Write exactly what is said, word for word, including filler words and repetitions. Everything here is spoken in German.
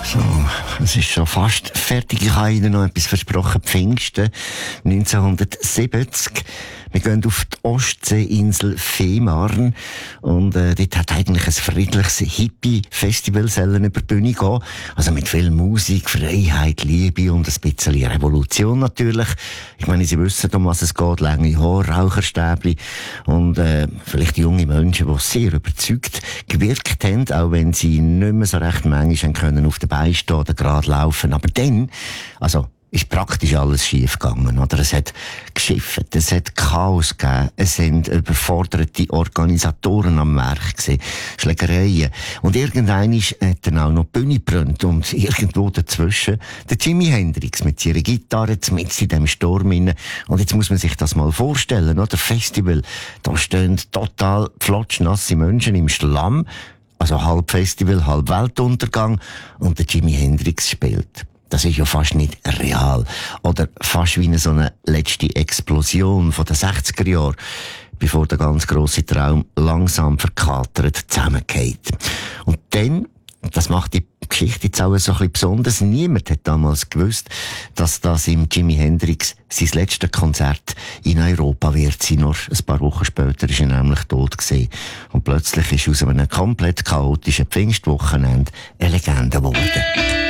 So, es ist schon fast fertig. Ich habe Ihnen noch etwas versprochen. Pfingsten neunzehnhundertsiebzig. Wir gehen auf die Ostseeinsel Fehmarn. Und äh, dort hat eigentlich ein friedliches Hippie-Festival sollen über die Bühne gehen. Also mit viel Musik, Freiheit, Liebe und ein bisschen Revolution natürlich. Ich meine, Sie wissen, um was es geht. Lange Haare, Raucherstäbli und äh, vielleicht junge Menschen, die sehr überzeugt gewirkt haben, auch wenn sie nicht mehr so recht manchmal können auf den Beinen stehen oder gerade laufen. Aber dann, also ist praktisch alles schief gegangen, oder? Es hat geschifft, es hat Chaos gegeben, es sind überforderte Organisatoren am Werk gewesen, Schlägereien. Und irgendwann ist hat dann auch noch die Bühne gebrannt und irgendwo dazwischen der Jimi Hendrix mit seiner Gitarre mit in dem Sturm rein. Und jetzt muss man sich das mal vorstellen, oder? Festival, da stehen total flotschnasse Menschen im Schlamm, also halb Festival, halb Weltuntergang, und der Jimi Hendrix spielt. Das ist ja fast nicht real. Oder fast wie eine so eine letzte Explosion von den sechziger Jahren, bevor der ganz grosse Traum langsam verkatert zusammengeht. Und dann, das macht die Geschichte jetzt auch so ein bisschen besonders, niemand hat damals gewusst, dass das im Jimi Hendrix sein letztes Konzert in Europa wird sein. Nur ein paar Wochen später ist er nämlich tot gewesen. Und plötzlich ist aus einem komplett chaotischen Pfingstwochenende eine Legende geworden.